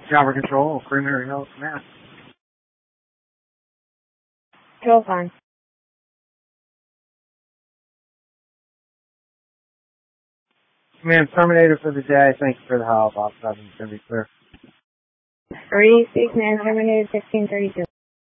Tower Control, Primary Health, Mass. Control fine. Command terminated for the day. Thank you for the help. I'll 7 be clear. 36 man terminated 1632.